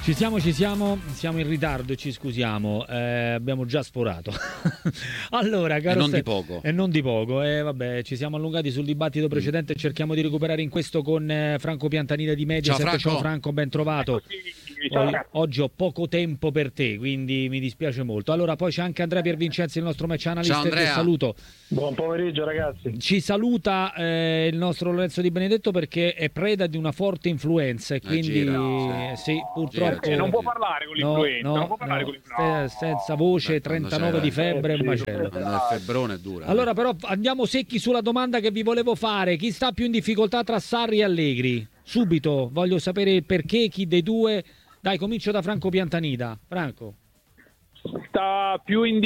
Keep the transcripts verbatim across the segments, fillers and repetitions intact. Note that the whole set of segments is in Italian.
Ci siamo, ci siamo, siamo in ritardo e ci scusiamo, eh, abbiamo già sforato. Allora, caro e non Ste- di poco. E non di poco, eh, vabbè, ci siamo allungati sul dibattito precedente e mm. cerchiamo di recuperare in questo con eh, Franco Piantanida di Mediaset. Ciao Franco. Ciao Franco, ben trovato. Poi, oggi ho poco tempo per te, quindi mi dispiace molto. Allora, poi c'è anche Andrea Piervincenzi, il nostro match analyst. Ciao Andrea. Che saluto. Buon pomeriggio ragazzi. Ci saluta eh, il nostro Lorenzo Di Benedetto perché è preda di una forte influenza e quindi gira, no. sì, purtroppo Eh, non può parlare con l'influenza, no, non può parlare no, con l'influenza. no. Senza voce, Beh, trentanove di febbre e un macello. Quando il febbrone è dura. Allora però andiamo secchi sulla domanda che vi volevo fare. Chi sta più in difficoltà tra Sarri e Allegri? Subito, voglio sapere il perché, chi dei due. Dai, comincio da Franco Piantanida. Franco. Sta più in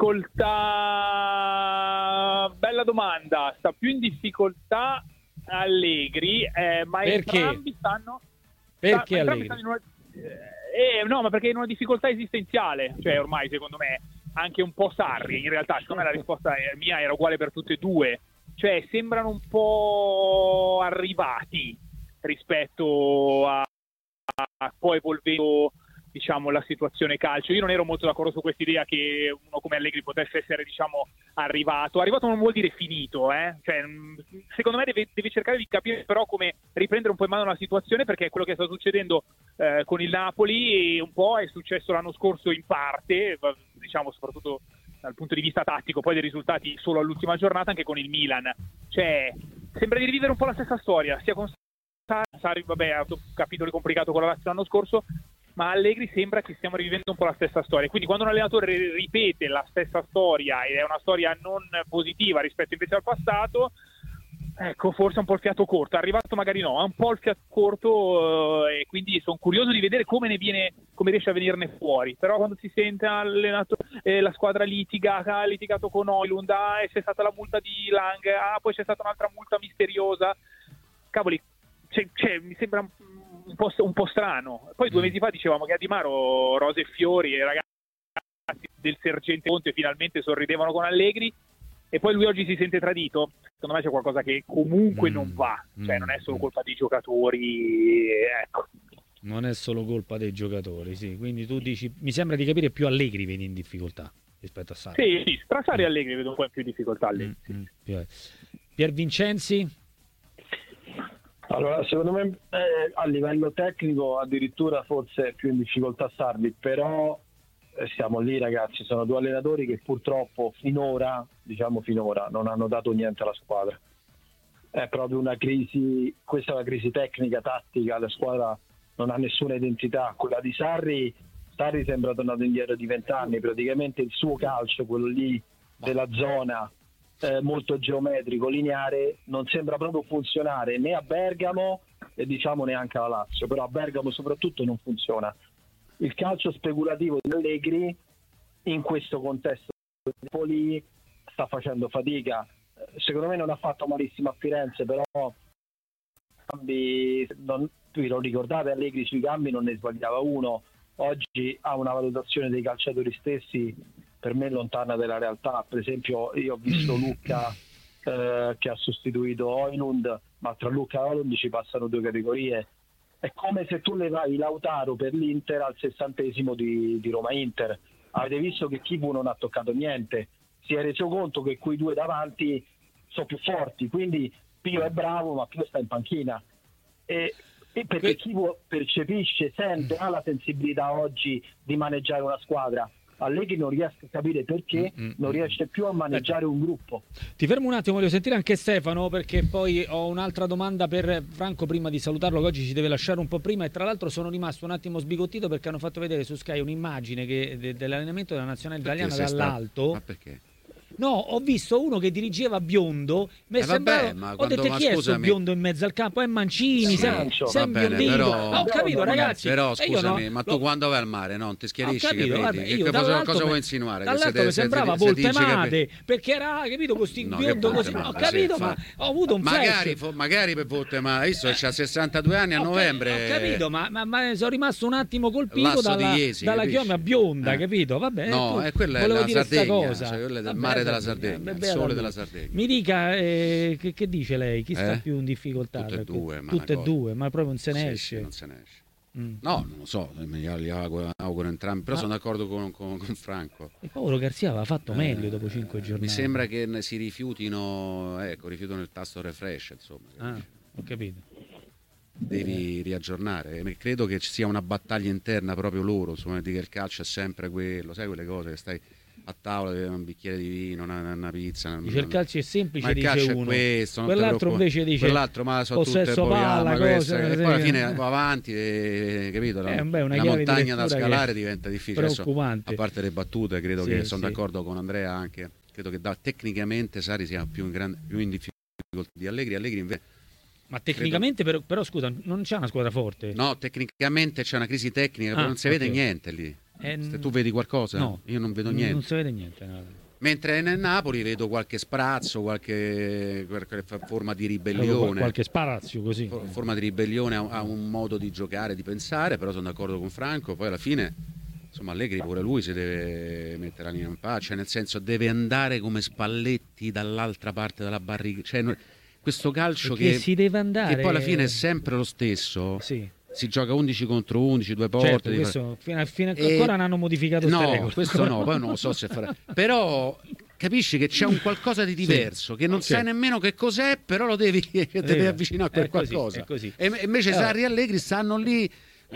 difficoltà, bella domanda, sta più in difficoltà Allegri, eh, ma perché? entrambi stanno... Perché sta, Allegri? stanno in una, eh, no, ma perché è in una difficoltà esistenziale, cioè ormai secondo me anche un po' Sarri, in realtà secondo me la risposta mia era uguale per tutte e due, cioè sembrano un po' arrivati rispetto a, a poi evolvendo, diciamo, la situazione calcio. Io non ero molto d'accordo su questa idea che uno come Allegri potesse essere, diciamo, arrivato. Arrivato non vuol dire finito, eh? Cioè, secondo me deve, deve cercare di capire però come riprendere un po' in mano la situazione, perché è quello che sta succedendo eh, con il Napoli e un po' è successo l'anno scorso in parte, diciamo soprattutto dal punto di vista tattico, poi dei risultati solo all'ultima giornata anche con il Milan. Cioè, sembra di rivivere un po' la stessa storia, sia con Sarri, vabbè, ha avuto un capitolo complicato con la Lazio l'anno scorso, ma Allegri sembra che stiamo rivivendo un po' la stessa storia. Quindi quando un allenatore ripete la stessa storia ed è una storia non positiva rispetto invece al passato, ecco, forse un po' il fiato corto. È arrivato magari no, ha un po' il fiato corto eh, e quindi sono curioso di vedere come ne viene, come riesce a venirne fuori. Però quando si sente allenato, eh, la squadra litiga, ha litigato con Højlund, ah, e c'è stata la multa di Lang, ah, poi c'è stata un'altra multa misteriosa. Cavoli, c'è, c'è, mi sembra un Un po', un po' strano. Poi due mesi fa dicevamo che a Di Maro rose e fiori e i ragazzi del Sergente Conte finalmente sorridevano con Allegri, e poi lui oggi si sente tradito. Secondo me c'è qualcosa che comunque mm, non va, cioè mm, non è solo colpa dei giocatori, ecco. Non è solo colpa dei giocatori, sì. Quindi tu dici, mi sembra di capire, più Allegri vedi in difficoltà rispetto a Sarri. Sì, sì, tra Sarri e Allegri vedo un po' in più difficoltà Allegri. Mm, mm. Piervincenzi? Allora, secondo me eh, a livello tecnico addirittura forse più in difficoltà Sarri, però eh, siamo lì ragazzi, sono due allenatori che purtroppo finora, diciamo finora, non hanno dato niente alla squadra. È proprio una crisi, questa è una crisi tecnica, tattica, la squadra non ha nessuna identità. Quella di Sarri, Sarri sembra tornato indietro di vent'anni, praticamente il suo calcio, quello lì della zona, Eh, molto geometrico, lineare, non sembra proprio funzionare né a Bergamo e diciamo neanche alla Lazio, però a Bergamo soprattutto non funziona. Il calcio speculativo di Allegri in questo contesto Napoli sta facendo fatica, secondo me non ha fatto malissimo a Firenze, però non, vi lo ricordate, Allegri sui cambi non ne sbagliava uno. Oggi ha una valutazione dei calciatori stessi per me lontana dalla realtà. Per esempio io ho visto Lucca eh, che ha sostituito Højlund, ma tra Lucca e Højlund ci passano due categorie. È come se tu levavi Lautaro per l'Inter al sessantesimo di, di Roma-Inter. Avete visto che Kipu non ha toccato niente, si è reso conto che quei due davanti sono più forti, quindi Pio è bravo ma Pio sta in panchina, e, e perché Kipu percepisce, sente, ha la sensibilità oggi di maneggiare una squadra. Allegri non riesce a capire perché mm-hmm. non riesce più a maneggiare un gruppo. Ti fermo un attimo, voglio sentire anche Stefano, perché poi ho un'altra domanda per Franco prima di salutarlo, che oggi ci deve lasciare un po' prima, e tra l'altro sono rimasto un attimo sbigottito perché hanno fatto vedere su Sky un'immagine che, de, dell'allenamento della nazionale italiana dall'alto. Ma perché? No, ho visto uno che dirigeva biondo, mi eh sembrava, vabbè, ma ho quando, detto ma chi è sto scusami, biondo in mezzo al campo? È Mancini, sei, sei un bene, biondino. però, Ho capito ragazzi. Però scusami, no, ma tu lo, quando vai al mare non ti schiarisci, capito, che vabbè, vedi? io Che cosa, cosa me, vuoi insinuare? Dall'alto che mi sembrava Voltemade, perché era, capito, con sti no, biondo così, male, ho capito, sì, ma fa... ho avuto un magari, flash. magari per Voltemade, visto che c'ha sessantadue anni a ho novembre. Ho capito, ma, ma, ma sono rimasto un attimo colpito Lasso dalla, Iesi, dalla chioma bionda, eh. capito? Vabbè, no, è quella è la Sardegna, quella del mare della Sardegna, il sole della Sardegna. Mi dica eh, che, che dice lei? Chi sta eh? più in difficoltà? Tutte e due, ma tutte e cosa... due, ma proprio non se ne sì, esce. Sì, non se ne esce. Mm. No, non lo so, mi auguro, auguro entrambi, però ah. sono d'accordo con, con, con Franco. Il povero Garzia aveva fatto meglio eh, dopo cinque giornate. Mi sembra che si rifiutino, ecco, rifiutano il tasto refresh, insomma. Ah, ho capito. Devi riaggiornare. Credo che ci sia una battaglia interna proprio loro, insomma, di che il calcio è sempre quello, sai quelle cose che stai a tavola, un bicchiere di vino, una, una pizza. Dice il calcio è semplice, ma il dice calcio uno. È questo, non quell'altro invece dice quell'altro, ma sono tutte palla, queste, e poi alla fine va avanti, e, capito? La, eh, beh, una la montagna da scalare che diventa difficile. Adesso, a parte le battute, credo sì, che sono sì. d'accordo con Andrea anche. Credo che da, tecnicamente Sarri sia più in, grande, più in difficoltà di Allegri. Allegri invece. Ma tecnicamente, credo... però, però scusa, non c'è una squadra forte? No, tecnicamente c'è una crisi tecnica, ah, non si okay. vede niente lì. Eh, Se tu vedi qualcosa? No, io non vedo niente. Non si vede niente. No. Mentre nel Napoli vedo qualche sprazzo, qualche, qualche forma di ribellione. Qualche sparazio così. Forma di ribellione a un modo di giocare, di pensare, però sono d'accordo con Franco. Poi alla fine, insomma, Allegri pure lui si deve mettere l'anima in pace, cioè nel senso deve andare come Spalletti dall'altra parte della barrica. Cioè, questo calcio che, si deve andare, che poi alla fine è sempre lo stesso. Sì. Si gioca undici contro undici, due porte. Certo, questo, fino a, fino a e... ancora non hanno modificato no, regole. questo no, poi non lo so se farà. Però capisci che c'è un qualcosa di diverso, sì, che non certo. sai nemmeno che cos'è, però lo devi, devi avvicinare a quel è così, qualcosa. È così. E invece allora. Sarri e Allegri stanno lì,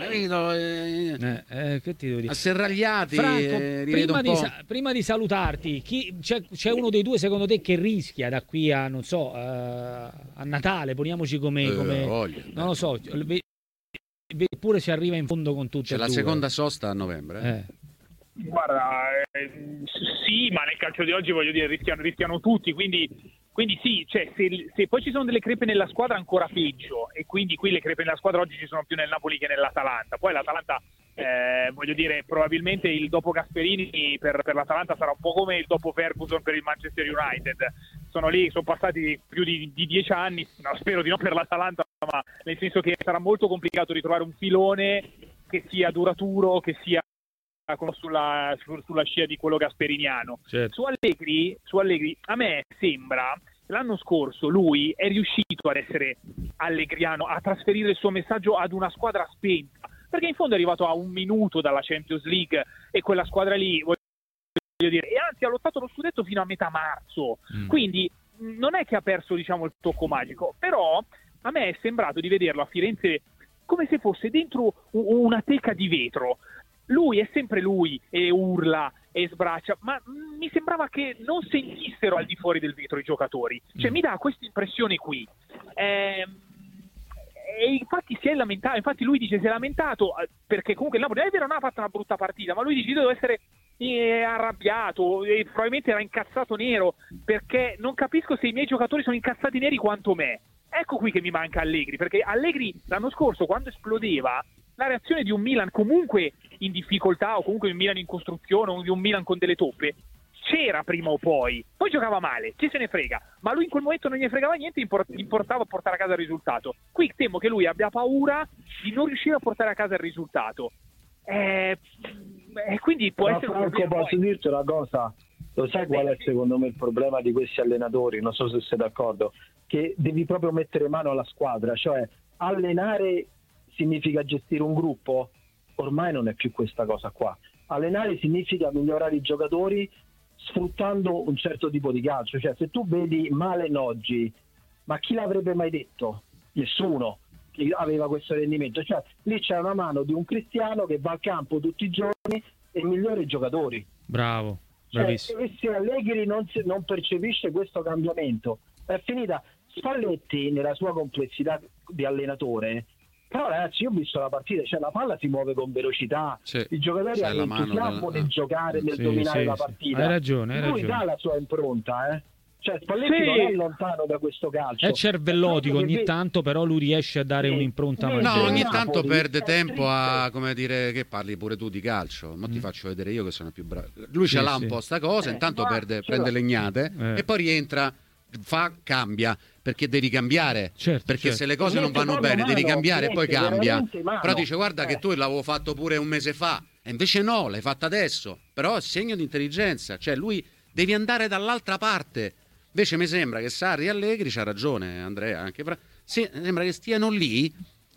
eh, eh, che ti devo dire? asserragliati. Franco, eh, prima, di sa- prima di salutarti, chi, c'è, c'è uno dei due secondo te che rischia da qui a, non so, uh, a Natale, poniamoci come... Eh, come voglia, non lo so, eppure si arriva in fondo con tutte c'è e la due. seconda sosta a novembre. Eh. Guarda, eh, sì, ma nel calcio di oggi voglio dire rischiano, rischiano tutti, quindi, quindi sì, cioè, se, se poi ci sono delle crepe nella squadra ancora peggio, e quindi qui le crepe nella squadra oggi ci sono più nel Napoli che nell'Atalanta. Poi l'Atalanta, eh, voglio dire, probabilmente il dopo Gasperini per, per l'Atalanta sarà un po' come il dopo Ferguson per il Manchester United. Sono lì, sono passati più di, di dieci anni, no, spero di no per l'Atalanta, ma nel senso che sarà molto complicato ritrovare un filone che sia duraturo, che sia sulla, su, sulla scia di quello gasperiniano. Certo. Su Allegri, su Allegri, a me sembra l'anno scorso lui è riuscito ad essere allegriano, a trasferire il suo messaggio ad una squadra spenta, perché in fondo è arrivato a un minuto dalla Champions League e quella squadra lì, voglio dire, e anzi ha lottato lo scudetto fino a metà marzo, mm. quindi non è che ha perso, diciamo, il tocco magico, però a me è sembrato di vederlo a Firenze come se fosse dentro una teca di vetro. Lui è sempre lui, e urla e sbraccia, ma mi sembrava che non sentissero al di fuori del vetro i giocatori. Cioè, mm. mi dà questa impressione qui. Eh, e infatti si è lamentato, infatti lui dice si è lamentato perché comunque il Napoli è vero, non ha fatto una brutta partita, ma lui dice deve essere eh, arrabbiato e probabilmente era incazzato nero, perché non capisco se i miei giocatori sono incazzati neri quanto me. Ecco qui che mi manca Allegri, perché Allegri l'anno scorso quando esplodeva la reazione di un Milan comunque in difficoltà o comunque un Milan in costruzione o di un Milan con delle toppe c'era prima o poi, poi giocava male, chi se ne frega, ma lui in quel momento non gli fregava niente, importava a portare a casa il risultato. Qui temo che lui abbia paura di non riuscire a portare a casa il risultato, e eh, eh, quindi può ma essere Franco, un problema. posso dirti una cosa? Lo sai qual è secondo me il problema di questi allenatori? Non so se sei d'accordo, che devi proprio mettere mano alla squadra, cioè allenare significa gestire un gruppo? Ormai non è più questa cosa qua. Allenare significa migliorare i giocatori sfruttando un certo tipo di calcio. Cioè, se tu vedi Malen oggi, ma chi l'avrebbe mai detto? Nessuno che aveva questo rendimento. Cioè, lì c'è una mano di un Cristiano che va al campo tutti i giorni e migliora i giocatori. Bravo, bravissimo. Cioè, e se Allegri non, si, non percepisce questo cambiamento, è finita. Spalletti, nella sua complessità di allenatore, però ragazzi, io ho visto la partita, cioè la palla si muove con velocità, sì, i giocatori hanno entusiasmo nel giocare, nel sì, dominare sì, la partita. Hai ragione, hai lui ragione. dà la sua impronta, eh. Cioè Spalletti sì. non è lontano da questo calcio. È cervellotico ogni vedi... tanto, però lui riesce a dare sì. un'impronta no, maggiore. No, ogni tanto perde tempo a, come dire, che parli pure tu di calcio, ma mm. ti faccio vedere io che sono più bravo. Lui sì, ce l'ha sì. un po' sta cosa, eh, intanto perde, prende legnate eh. e poi rientra, fa, cambia, perché devi cambiare, certo, perché certo. se le cose non vanno bene devi cambiare e poi cambia. Però dice guarda eh. che tu l'avevo fatto pure un mese fa e invece no, l'hai fatta adesso. Però è segno di intelligenza, cioè lui devi andare dall'altra parte. Invece mi sembra che Sarri e Allegri, c'ha ragione Andrea, anche fra... sì, sembra che stiano lì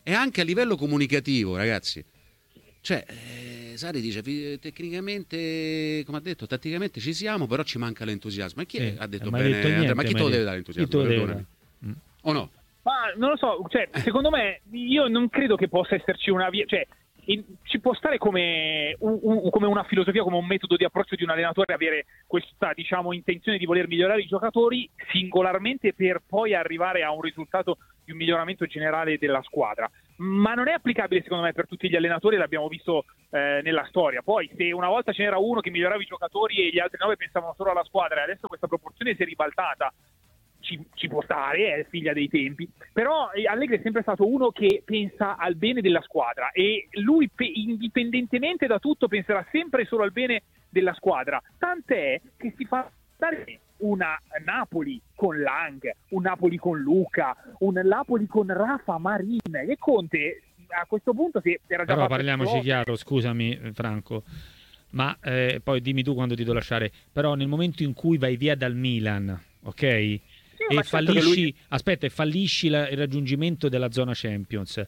E anche a livello comunicativo, ragazzi. Cioè, eh, Sarri dice, tecnicamente, come ha detto, tatticamente ci siamo, però ci manca l'entusiasmo. E chi sì, ha detto ma bene? detto niente, ma chi te lo deve dare l'entusiasmo? Deve... O no? Ma non lo so, cioè, secondo me, io non credo che possa esserci una via... Cioè, in, ci può stare come, un, un, come una filosofia, come un metodo di approccio di un allenatore, avere questa, diciamo, intenzione di voler migliorare i giocatori singolarmente per poi arrivare a un risultato di un miglioramento generale della squadra, ma non è applicabile secondo me per tutti gli allenatori, l'abbiamo visto eh, nella storia. Poi se una volta ce n'era uno che migliorava i giocatori e gli altri nove pensavano solo alla squadra e adesso questa proporzione si è ribaltata, Ci, ci può stare, è figlia dei tempi, però Allegri è sempre stato uno che pensa al bene della squadra e lui pe- indipendentemente da tutto penserà sempre solo al bene della squadra, tant'è che si fa dare una Napoli con Lang, un Napoli con Luca, un Napoli con Rafa Marin e Conte a questo punto si era già però fatto parliamoci chiaro, scusami Franco, ma eh, poi dimmi tu quando ti devo lasciare, però nel momento in cui vai via dal Milan, ok? E certo fallisci, lui... aspetta, e fallisci la, il raggiungimento della zona Champions.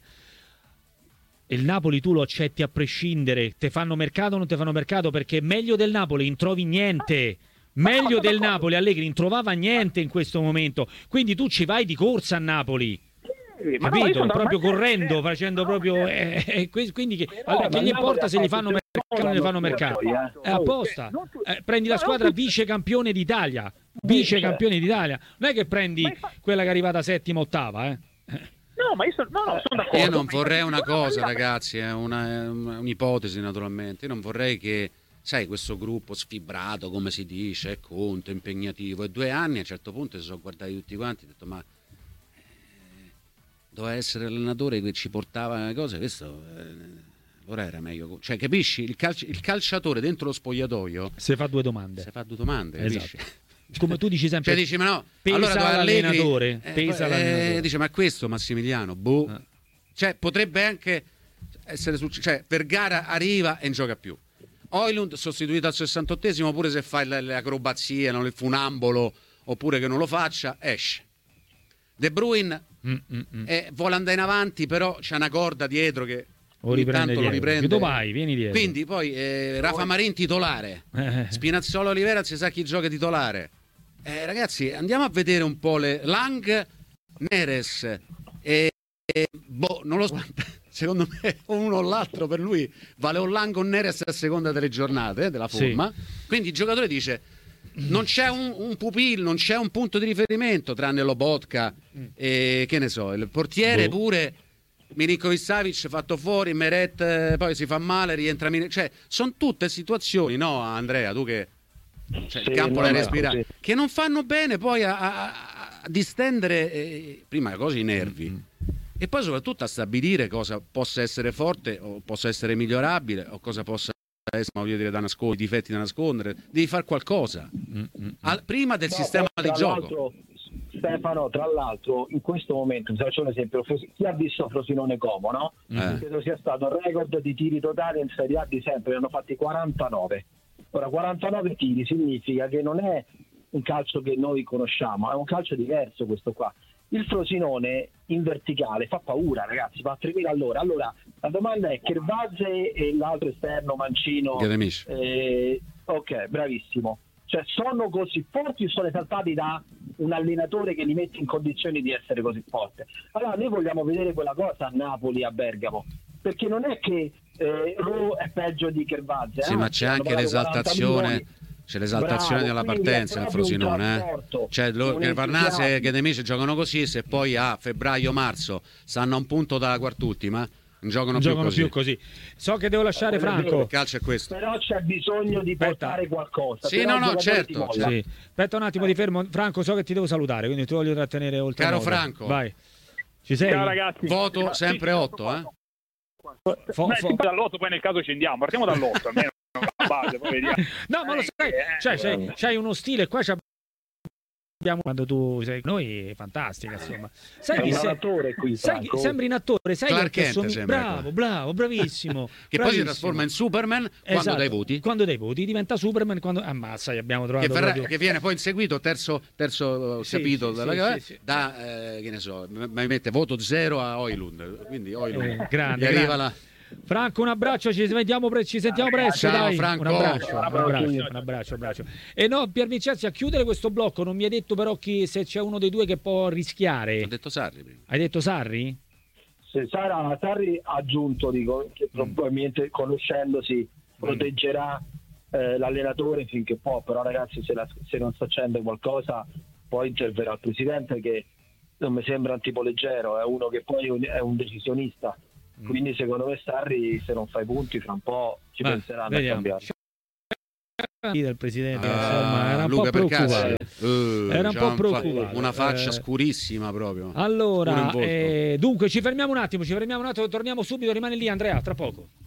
Il Napoli tu lo accetti a prescindere, te fanno mercato o non te fanno mercato, perché meglio del Napoli non trovi niente. Meglio del Napoli Allegri non trovava niente in questo momento. Quindi tu ci vai di corsa a Napoli. Eh, ma capito? no, proprio ma... correndo, eh, facendo no, proprio eh, eh, eh, quindi che, no, allora, che gli importa se gli fanno mercato o non gli fanno no, mercato? no, È apposta. Eh, prendi la squadra vice campione d'Italia. Vice campione d'Italia. Non è che prendi quella che è arrivata settima ottava, eh. No, ma io sono, no, no, sono d'accordo. Io non vorrei una cosa, ragazzi, è una, un'ipotesi naturalmente. Io non vorrei che, sai, questo gruppo sfibrato, come si dice, è Conte, impegnativo, e due anni a un certo punto si sono guardati tutti quanti e ho detto, ma eh, doveva essere l'allenatore che ci portava le cose, questo eh, allora era meglio. Cioè, capisci? Il, calci- il calciatore dentro lo spogliatoio si fa due domande. Si fa due domande, capisci? Esatto. Come tu dici sempre, cioè dici, ma no, pesa allora l'allenatore, eh, pesa eh, l'allenatore. Dice, ma questo Massimiliano, boh. Eh. Cioè, potrebbe anche essere successo, cioè, Vergara arriva e non gioca più. Højlund sostituito al sessantottesimo, pure se fa le, le acrobazie, non il funambolo, oppure che non lo faccia, esce. De Bruyne mm, mm, mm. Eh, vuole andare in avanti, però c'è una corda dietro che ogni tanto lo riprende. Dove vai? Vieni dietro. Quindi poi eh, Rafa Marin titolare, eh. Spinazzola Olivera, si sa chi gioca titolare. Eh, ragazzi, andiamo a vedere un po' le Lang, Neres e, e boh, non lo so, secondo me uno o l'altro per lui vale un Lang o Neres a seconda delle giornate, eh, della forma. Sì. Quindi il giocatore dice non c'è un, un pupillo, non c'è un punto di riferimento tranne Lobotka e che ne so, il portiere boh. Pure Milinkovic-Savic fatto fuori, Meret eh, poi si fa male, rientra Min- cioè sono tutte situazioni, no Andrea, tu che cioè, sì, il campo l'hai respirato, sì. Che non fanno bene poi a, a, a distendere eh, prima cose i nervi mm-hmm. e poi soprattutto a stabilire cosa possa essere forte o possa essere migliorabile o cosa possa essere, voglio dire, da nascondere, difetti da nascondere. Devi fare qualcosa mm-hmm. Al, prima del no, sistema di gioco. Stefano, tra l'altro, in questo momento, vi faccio un esempio, chi ha visto Frosinone Como, no? Eh. Credo sia stato il record di tiri totali in Serie A di sempre, ne hanno fatti quarantanove. Ora, quarantanove tiri significa che non è un calcio che noi conosciamo, è un calcio diverso questo qua. Il Frosinone in verticale fa paura, ragazzi, fa tremila all'ora. Allora, la domanda è, Kervase e l'altro esterno, Mancino... Eh, ok, bravissimo. Cioè, sono così forti o sono esaltati da un allenatore che li mette in condizioni di essere così forte? Allora noi vogliamo vedere quella cosa a Napoli, a Bergamo, perché non è che eh, Ro è peggio di Kervase. Sì, eh? ma c'è anche l'esaltazione, c'è l'esaltazione Bravo, della partenza nel Frosinone, eh? Cioè che Varnase e Ghedemici giocano così, se poi a febbraio-marzo stanno a un punto dalla quartultima, non giocano, non più, giocano così. più così. So che devo lasciare eh, Franco. Il calcio è questo. Però c'è bisogno di Aspetta. portare qualcosa. Sì, no, no, certo. Sì. Aspetta un attimo, di fermo. Franco, so che ti devo salutare, quindi ti voglio trattenere oltre. Caro modo. Franco. Vai. Ci sei? Ciao ragazzi. Voto sempre otto, eh? Fo, Beh, fo... dall'otto poi nel caso scendiamo. Partiamo dall'otto, almeno la base, poi vediamo. No, ma lo sai, cioè, c'hai, c'hai uno stile qua, c'è quando tu sei con noi è fantastica, insomma. Sai È chi un sei? attore qui, Sai Franco. chi- sembri un attore, sai Clark che Kent somi- sembra, bravo, ecco. bravo, bravissimo. Che poi si bravissimo. trasforma in Superman quando Esatto, dai voti. Quando dai voti diventa Superman quando ammazza, abbiamo trovato Che, verrà- proprio- che viene poi inseguito terzo, terzo Sì, capitolo sì, della sì, sì, sì. da eh, che ne so, mi mette voto zero a Oilund, quindi Oilund Eh, grande, gli arriva grande. la- Franco, un abbraccio, ci vediamo, pre- ci sentiamo presto. Ciao, dai. Franco. Un abbraccio, Ciao, un abbraccio, un abbraccio, un abbraccio. E no, Pier Vincenzi, a chiudere questo blocco, non mi hai detto però chi, se c'è uno dei due che può rischiare. ho detto Sarri prima. Hai detto Sarri? Se Sara, Sarri ha aggiunto, dico, che probabilmente conoscendosi proteggerà eh, l'allenatore finché può, però ragazzi se, la- se non sta accende qualcosa poi interverrà il presidente, che non mi sembra un tipo leggero, è uno che poi è un, è un decisionista, quindi secondo me Sarri, se non fa i punti fra un po' ci Ma, penseranno vediamo. a cambiare. Del presidente, Ah, insomma, era un Luca po' Percassi. preoccupato. Eh, Era un c'ha po' fa- preoccupato. una faccia Eh, scurissima proprio. Pure in Allora, volto. eh, dunque ci fermiamo un attimo, ci fermiamo un attimo, torniamo subito, rimane lì Andrea, tra poco.